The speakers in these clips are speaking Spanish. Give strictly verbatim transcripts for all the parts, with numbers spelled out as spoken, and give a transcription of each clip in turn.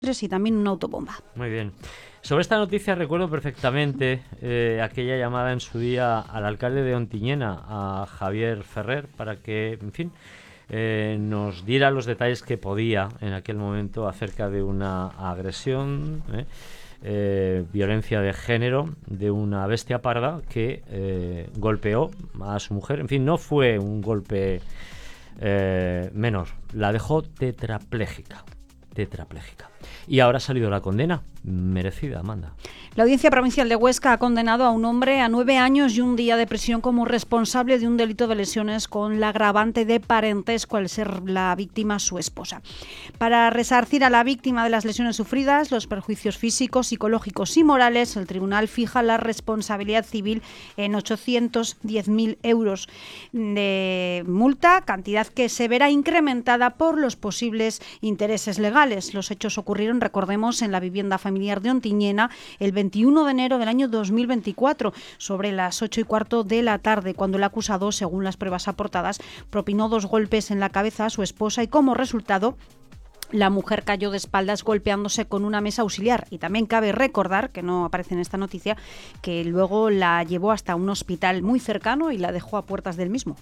y también una autobomba. Muy bien. Sobre esta noticia recuerdo perfectamente eh, aquella llamada en su día al alcalde de Ontinyena, a Javier Ferrer, para que, en fin, eh, nos diera los detalles que podía en aquel momento acerca de una agresión, eh, eh, violencia de género de una bestia parda que eh, golpeó a su mujer. En fin, no fue un golpe eh, menor, la dejó tetrapléjica. tetrapléjica. Y ahora ha salido la condena, merecida, Amanda. La Audiencia Provincial de Huesca ha condenado a un hombre a nueve años y un día de prisión como responsable de un delito de lesiones con la agravante de parentesco al ser la víctima su esposa. Para resarcir a la víctima de las lesiones sufridas, los perjuicios físicos, psicológicos y morales, el tribunal fija la responsabilidad civil en ochocientos diez mil euros de multa, cantidad que se verá incrementada por los posibles intereses legales. Los hechos ocurrieron, recordemos, en la vivienda familiar de Ontinyena el veintiuno de enero del año dos mil veinticuatro, sobre las ocho y cuarto de la tarde, cuando el acusado, según las pruebas aportadas, propinó dos golpes en la cabeza a su esposa y, como resultado, la mujer cayó de espaldas golpeándose con una mesa auxiliar. Y también cabe recordar, que no aparece en esta noticia, que luego la llevó hasta un hospital muy cercano y la dejó a puertas del mismo.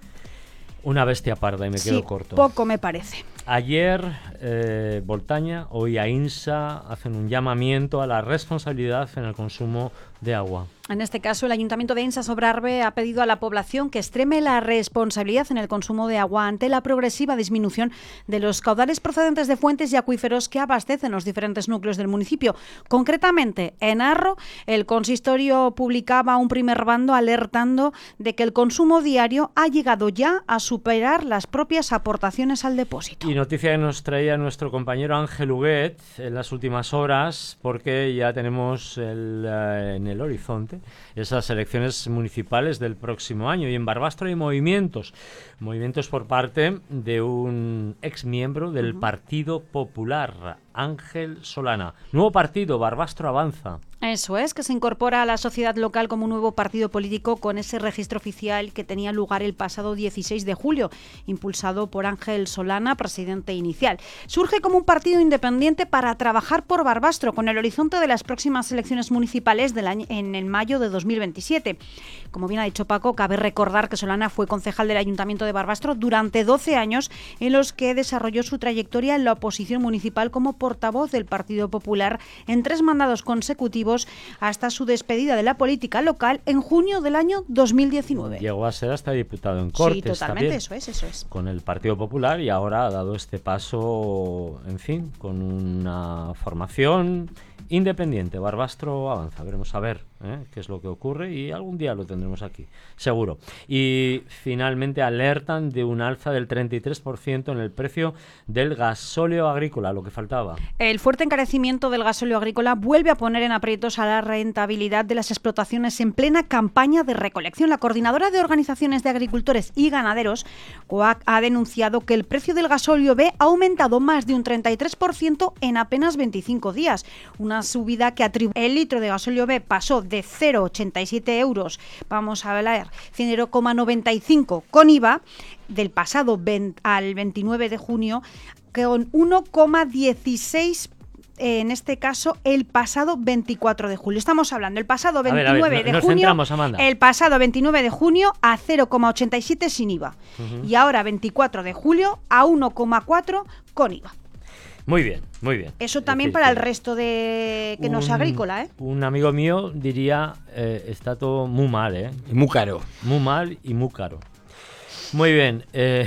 Una bestia parda, y me quedo sí, corto. Poco me parece. Ayer, eh, Voltaña, hoy AINSA hacen un llamamiento a la responsabilidad en el consumo de agua. En este caso, el Ayuntamiento de Insà-Sobrarbe ha pedido a la población que extreme la responsabilidad en el consumo de agua ante la progresiva disminución de los caudales procedentes de fuentes y acuíferos que abastecen los diferentes núcleos del municipio. Concretamente, en Arro, el consistorio publicaba un primer bando alertando de que el consumo diario ha llegado ya a superar las propias aportaciones al depósito. Y noticia que nos traía nuestro compañero Ángel Huguet en las últimas horas, porque ya tenemos el, uh, en el horizonte esas elecciones municipales del próximo año, y en Barbastro hay movimientos, movimientos por parte de un ex miembro del uh-huh. Partido Popular, Ángel Solana. Nuevo partido, Barbastro Avanza. Eso es, que se incorpora a la sociedad local como un nuevo partido político con ese registro oficial que tenía lugar el pasado dieciséis de julio, impulsado por Ángel Solana, presidente inicial. Surge como un partido independiente para trabajar por Barbastro, con el horizonte de las próximas elecciones municipales del año, en el mayo de dos mil veintisiete. Como bien ha dicho Paco, cabe recordar que Solana fue concejal del Ayuntamiento de Barbastro durante doce años, en los que desarrolló su trayectoria en la oposición municipal como portavoz del Partido Popular en tres mandados consecutivos, hasta su despedida de la política local en junio del año dos mil diecinueve. Llegó a ser hasta diputado en Cortes. Sí, totalmente, también, eso es, eso es. Con el Partido Popular, y ahora ha dado este paso, en fin, con una formación independiente. Barbastro Avanza. Veremos a ver ¿eh? qué es lo que ocurre, y algún día lo tendremos aquí, seguro. Y finalmente alertan de un alza del treinta y tres por ciento en el precio del gasóleo agrícola, lo que faltaba. El fuerte encarecimiento del gasóleo agrícola vuelve a poner en aprietos a la rentabilidad de las explotaciones en plena campaña de recolección. La Coordinadora de Organizaciones de Agricultores y Ganaderos, COAG, ha denunciado que el precio del gasóleo B ha aumentado más de un treinta y tres por ciento en apenas veinticinco días. Una subida que atribuye. El litro de gasóleo B pasó de cero coma ochenta y siete euros, vamos a hablar, cero coma noventa y cinco con I V A, del pasado veinte al veintinueve de junio, con uno coma dieciséis en este caso el pasado veinticuatro de julio. Estamos hablando el pasado veintinueve a ver, a ver, no, de junio, centramos, el pasado veintinueve de junio a cero coma ochenta y siete sin I V A. Uh-huh. Y ahora veinticuatro de julio a uno coma cuatro con I V A. Muy bien, muy bien. Eso también decir, para el resto de que un, no es agrícola, ¿eh? Un amigo mío diría, eh, está todo muy mal, ¿eh? Y muy caro. Muy mal y muy caro. Muy bien. Eh,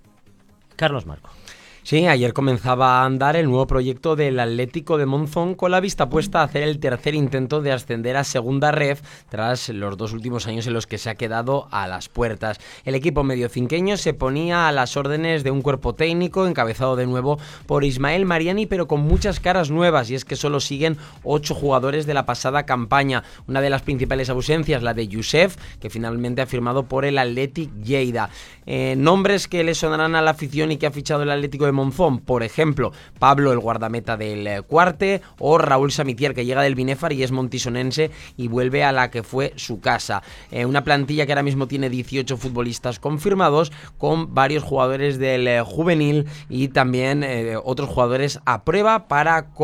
Carlos Marco. Sí, ayer comenzaba a andar el nuevo proyecto del Atlético de Monzón, con la vista puesta a hacer el tercer intento de ascender a Segunda Ref tras los dos últimos años en los que se ha quedado a las puertas. El equipo mediocinqueño se ponía a las órdenes de un cuerpo técnico encabezado de nuevo por Ismael Mariani, pero con muchas caras nuevas, y es que solo siguen ocho jugadores de la pasada campaña. Una de las principales ausencias, la de Youssef, que finalmente ha firmado por el Athletic Lleida. Eh, nombres que le sonarán a la afición y que ha fichado el Atlético de Monzón, por ejemplo, Pablo, el guardameta del Cuarte, o Raúl Samitier, que llega del Binéfar y es montisonense y vuelve a la que fue su casa. Eh, una plantilla que ahora mismo tiene dieciocho futbolistas confirmados, con varios jugadores del eh, juvenil y también eh, otros jugadores a prueba para